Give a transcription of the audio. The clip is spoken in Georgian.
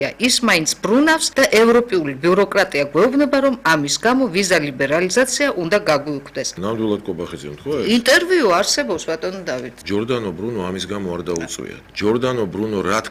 ის მაინც ბრუნავს და ევროპული ბიუროკრატია გვეუბნება, რომ ამის გამო ვიზა ლიბერალიზაცია უნდა გაგვიუქმდეს. ნამდვილად კობახიძემ თქვა ეს? ინტერვიუ არსებობს ბატონო დავით. ჯორდანო ბრუნო ამის გამო არ დაუწვია. ჯორდანო ბრუნო რა